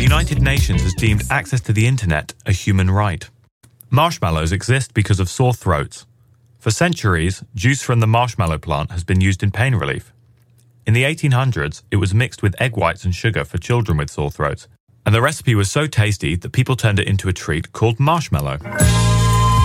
United Nations has deemed access to the internet a human right. Marshmallows exist because of sore throats. For centuries, juice from the marshmallow plant has been used in pain relief. In the 1800s, it was mixed with egg whites and sugar for children with sore throats, and the recipe was so tasty that people turned it into a treat called marshmallow.